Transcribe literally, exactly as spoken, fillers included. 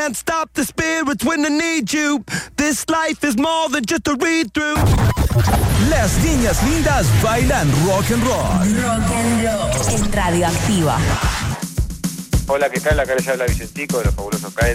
Can't stop the spirits when I need you. This life is more than just a read-through. Las niñas lindas bailan rock and roll. Rock and roll en Radioactiva. Hola, ¿qué tal? Acá les habla Vicentico de los Fabulosos K.